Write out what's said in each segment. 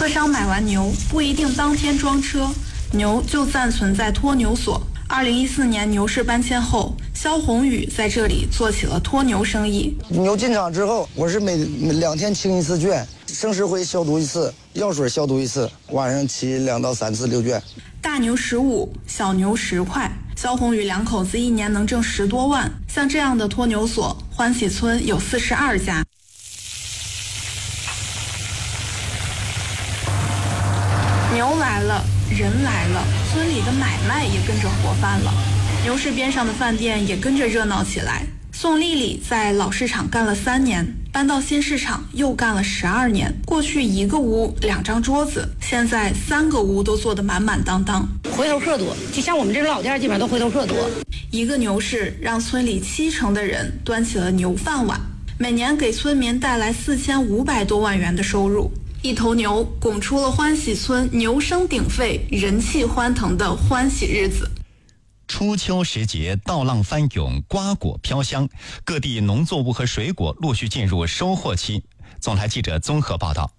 客商买完牛不一定当天装车，牛就暂存在托牛所。2014年牛市搬迁后，肖宏宇在这里做起了托牛生意。 牛进场之后，我是每2天清一次圈，生石灰消毒一次，药水消毒一次，晚上骑2到3次溜圈。 大牛15，小牛10块。肖宏宇两口子一年能挣10多万。像这样的托牛所，欢喜村有42家。牛来了，人来了，村里的买卖也跟着活泛了。牛市边上的饭店也跟着热闹起来。宋丽丽在老市场干了3年，搬到新市场又干了12年。过去一个屋2张桌子，现在3个屋都坐得满满当当。 回头客多，就像我们这种老店，基本上都回头客多。 一个牛市让村里70%的人端起了牛饭碗，每年给村民带来4500多万元的收入。一头牛拱出了欢喜村牛声鼎沸、人气欢腾的欢喜日子。 初秋时节，稻浪翻涌，瓜果飘香，各地农作物和水果陆续进入收获期。总台记者综合报道。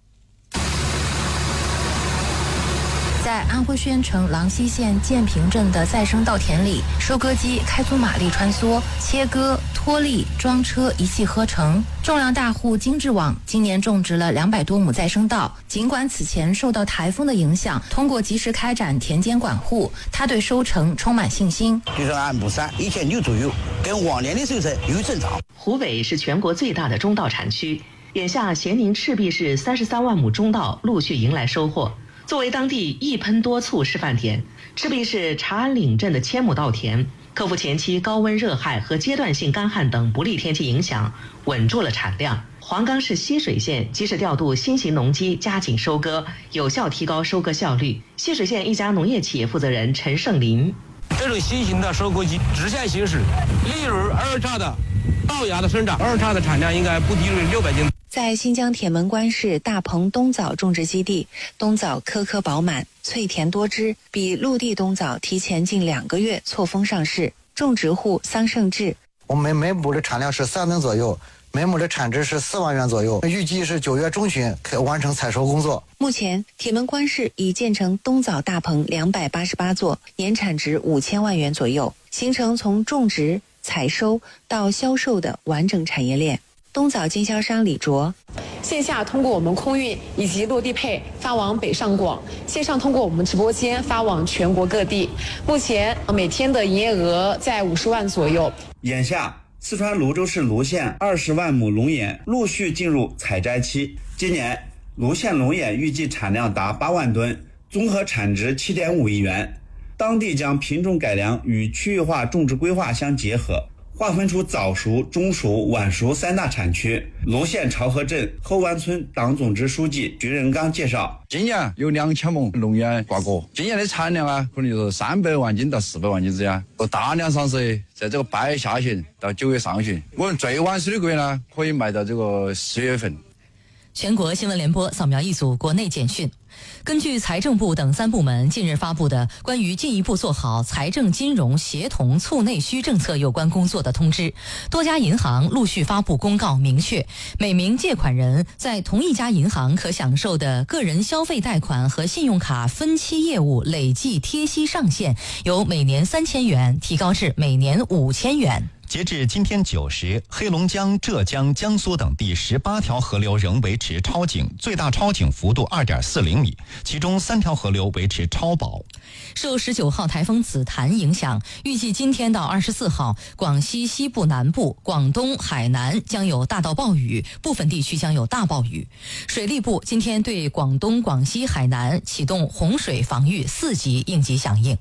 在安徽宣城郎溪县建平镇的再生稻田里，收割机开足马力穿梭，切割、脱粒、装车一气呵成。种粮大户金志网今年种植了200多亩再生稻，尽管此前受到台风的影响，通过及时开展田间管护，他对收成充满信心。 就是按亩3 1600左右，跟往年的收成有增长。 湖北是全国最大的中稻产区，眼下咸宁赤壁市33万亩中稻陆续迎来收获。作为当地一喷多促示范田，赤壁市茶安岭镇的1000亩稻田，克服前期高温热害和阶段性干旱等不利天气影响，稳住了产量。黄冈市浠水县及时调度新型农机加紧收割，有效提高收割效率。浠水县一家农业企业负责人陈胜林： 这种新型的收割机直线行驶，利润2叉的稻芽的生长，2叉的产量应该不低于600斤。 在新疆铁门关市大棚冬枣种植基地，冬枣颗颗饱满，脆甜多汁，比陆地冬枣提前近2个月错峰上市。种植户桑胜志： 我们每亩的产量是3吨左右，每亩的产值是4万元左右，预计是9月中旬可完成采收工作。 目前，铁门关市已建成冬枣大棚288座，年产值5000万元左右，形成从种植、采收到销售的完整产业链。冬枣经销商李卓： 线下通过我们空运以及落地配发往北上广，线上通过我们直播间发往全国各地。目前每天的营业额在50万左右。 眼下，四川泸州市泸县20万亩龙眼陆续进入采摘期。今年，泸县龙眼预计产量达8万吨，综合产值7.5亿元。当地将品种改良与区域化种植规划相结合，划分出早熟、中熟、晚熟3大产区。泸县潮河镇后湾村党总支书记徐仁刚介绍， 今年有2000亩龙眼挂果，今年的产量可能就是300万斤到400万斤之间，大量上市，在这个8月下旬到9月上旬，我们最晚收的个呢可以卖到这个10月份。 全国新闻联播扫描一组国内简讯。根据财政部等3部门近日发布的关于进一步做好财政金融协同促内需政策有关工作的通知，多家银行陆续发布公告，明确每名借款人在同一家银行可享受的个人消费贷款和信用卡分期业务累计贴息上限由每年3000元提高至每年5000元。 截至今天9时，黑龙江、浙江、江苏等地18条河流仍维持超警，最大超警幅度2.40米，其中3条河流维持超保。 受19号台风紫檀影响，预计今天到24号，广西西部南部、广东、海南将有大到暴雨，部分地区将有大暴雨。水利部今天对广东、广西、海南启动洪水防御4级应急响应。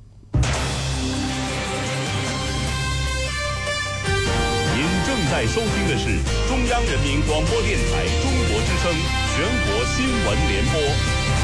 在收听的是中央人民广播电台中国之声全国新闻联播。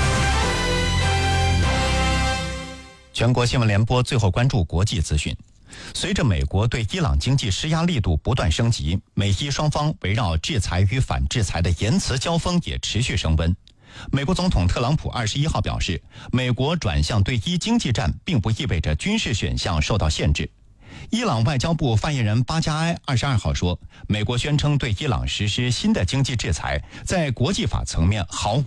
全国新闻联播最后关注国际资讯。随着美国对伊朗经济施压力度不断升级，美伊双方围绕制裁与反制裁的言辞交锋也持续升温。美国总统特朗普21号表示，美国转向对伊经济战并不意味着军事选项受到限制。伊朗外交部发言人巴加埃22号说，美国宣称对伊朗实施新的经济制裁，在国际法层面毫无